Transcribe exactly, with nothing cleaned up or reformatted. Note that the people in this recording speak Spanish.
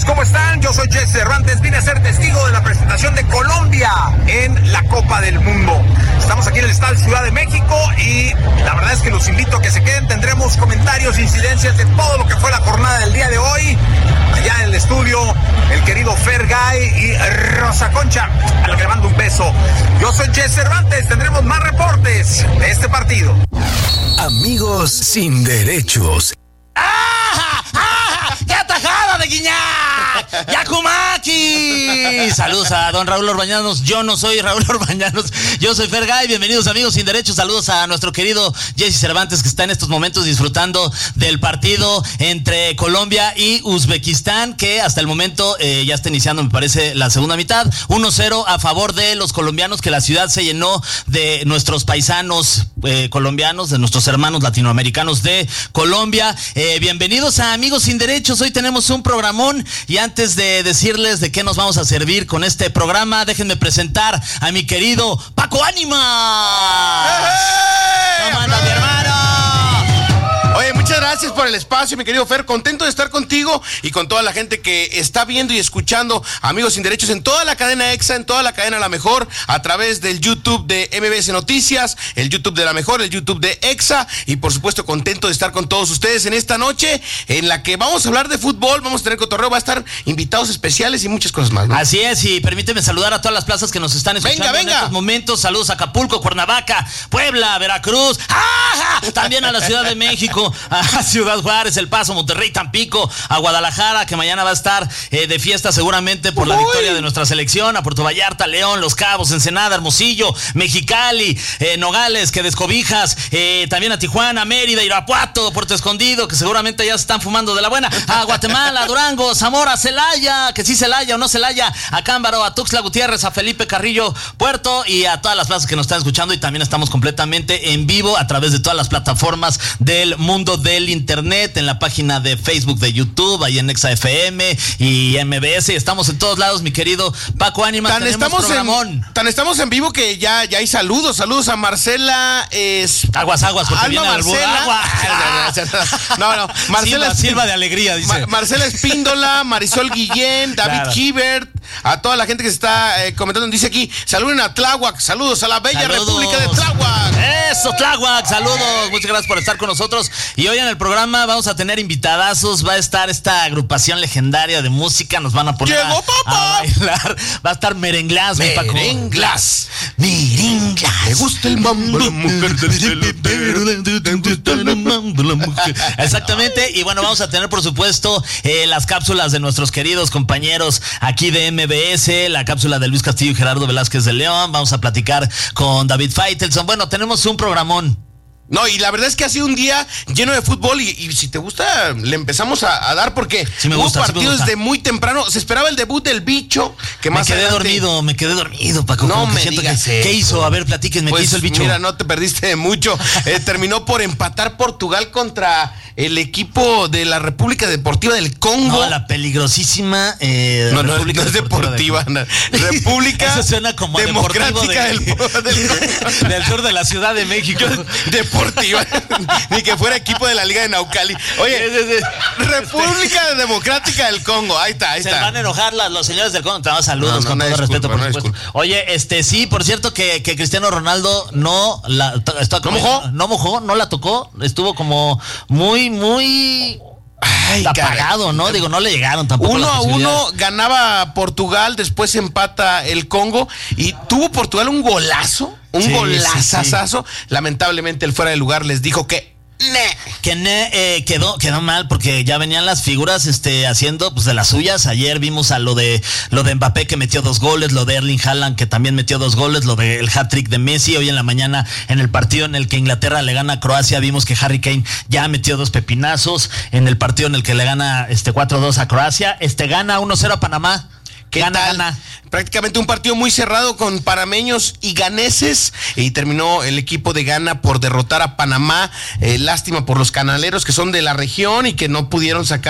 ¿cómo están? Yo soy Jesse Cervantes, vine a ser testigo de la presentación de Colombia en la Copa del Mundo. Estamos aquí en el Estadio Ciudad de México y la verdad es que los invito a que se queden. Tendremos comentarios, incidencias de todo lo que fue la jornada del día de hoy. Allá en el estudio, el querido Fergay y Rosa Concha, a la que le mando un beso. Yo soy Jesse Cervantes, tendremos más reportes de este partido. Amigos sin derechos. ¡Ah! ¡Ah! ¡Qué atajada de Guiñac! ¡Yakumaki! Saludos a don Raúl Orbañanos. Yo no soy Raúl Orbañanos, yo soy Fergay. Bienvenidos, amigos sin derechos. Saludos a nuestro querido Jesse Cervantes, que está en estos momentos disfrutando del partido entre Colombia y Uzbekistán, que hasta el momento eh, ya está iniciando, me parece, la segunda mitad. uno cero a favor de los colombianos, que la ciudad se llenó de nuestros paisanos eh, colombianos, de nuestros hermanos latinoamericanos de Colombia. Eh, bienvenidos a Amigos sin Derechos. Hoy tenemos un programón y antes de decirles de qué nos vamos a servir con este programa, déjenme presentar a mi querido Paco Ánima. ¡Hey! ¿Cómo anda, mi hermano? Oye, muchas gracias por el espacio, mi querido Fer. Contento de estar contigo y con toda la gente que está viendo y escuchando Amigos sin Derechos en toda la cadena EXA, en toda la cadena La Mejor, a través del YouTube de M B S Noticias, el YouTube de La Mejor, el YouTube de EXA, y por supuesto contento de estar con todos ustedes en esta noche en la que vamos a hablar de fútbol, vamos a tener cotorreo, va a estar invitados especiales y muchas cosas más, ¿no? Así es, y permíteme saludar a todas las plazas que nos están escuchando venga, venga. en estos momentos. Saludos a Acapulco, Cuernavaca, Puebla, Veracruz, ¡ah! También a la Ciudad de México, a Ciudad Juárez, El Paso, Monterrey, Tampico, a Guadalajara, que mañana va a estar eh, de fiesta seguramente por la Uy. victoria de nuestra selección, a Puerto Vallarta, León, Los Cabos, Ensenada, Hermosillo, Mexicali, eh, Nogales, que descobijas, eh, también a Tijuana, Mérida, Irapuato, Puerto Escondido, que seguramente ya se están fumando de la buena, a Guatemala, Durango, Zamora, Celaya, que sí Celaya o no Celaya, a Cámbaro, a Tuxtla Gutiérrez, a Felipe Carrillo Puerto y a todas las plazas que nos están escuchando, y también estamos completamente en vivo a través de todas las plataformas del mundo del internet, en la página de Facebook, de YouTube, ahí en Exa F M y M B S, estamos en todos lados, mi querido Paco Ánima. Tan estamos, en, tan estamos en vivo que ya, ya hay saludos, saludos a Marcela es... Aguas, aguas, porque Alma viene Marcela. agua. No, no, Marcela Silva, Silva de alegría, dice. Ma- Marcela Espíndola, Marisol Guillén, David Claro. Hibert, a toda la gente que se está eh, comentando, dice aquí, saluden a Tláhuac, saludos a la bella Saludos. República de Tláhuac. Eso, Tláhuac, saludos, muchas gracias por estar con nosotros. Y hoy en el programa vamos a tener invitadazos, va a estar esta agrupación legendaria de música, nos van a poner ¡Llegó a, papá! a bailar, va a estar Merenglás, mi Paco. Merenglás. Merenglás. Me gusta el mambo, la mujer del pelotero. Te gusta el mambo, la mujer. Exactamente, y bueno, vamos a tener por supuesto eh, las cápsulas de nuestros queridos compañeros aquí de M B S, la cápsula de Luis Castillo y Gerardo Velázquez de León, vamos a platicar con David Faitelson. Bueno, tenemos un programón. No, y la verdad es que ha sido un día lleno de fútbol y, y si te gusta, le empezamos a, a dar porque Sí me hubo gusta, sí me partidos gusta. desde muy temprano. Se esperaba el debut del Bicho, que Me más quedé adelante- dormido, me quedé dormido, Paco. No como que me siento digas que- eso. ¿Qué hizo? A ver, platíquenme, Pues, ¿qué hizo el Bicho? Mira, no te perdiste de mucho. Eh, terminó por empatar Portugal contra el equipo de la República Deportiva del Congo. No, la peligrosísima eh, No, no, República no es Deportiva deportiva, de- no. República Eso suena como Democrática deportivo de- del, del, del sur de la Ciudad de México. Deportiva. Ni que fuera equipo de la Liga de Naucali. Oye, Sí, sí, sí. República Democrática del Congo. Ahí está, ahí Se está. van a enojar las- los señores del Congo. Te damos saludos No, no, con una todo disculpa, respeto, por una supuesto. disculpa. Oye, este sí, por cierto que, que Cristiano Ronaldo no la t- está ¿No mojó? No mojó, no la tocó. Estuvo como muy, muy Ay, apagado, caray. ¿no? Digo, no le llegaron tampoco Uno las a posibilidades. uno ganaba Portugal, después empata el Congo y tuvo Portugal un golazo, un Sí, golazazazo. Lamentablemente el fuera de lugar les dijo que ne. Que ne- eh, quedó, quedó mal porque ya venían las figuras este, haciendo pues de las suyas. Ayer vimos a lo de lo de Mbappé que metió dos goles, lo de Erling Haaland que también metió dos goles, lo del hat-trick de Messi. Hoy en la mañana en el partido en el que Inglaterra le gana a Croacia vimos que Harry Kane ya metió dos pepinazos. En el partido en el que le gana este cuatro dos a Croacia, este gana uno cero a Panamá. ¿Qué Gana, tal? gana. Prácticamente un partido muy cerrado con panameños y ganeses y terminó el equipo de Ghana por derrotar a Panamá. Eh, lástima por los canaleros que son de la región y que no pudieron sacar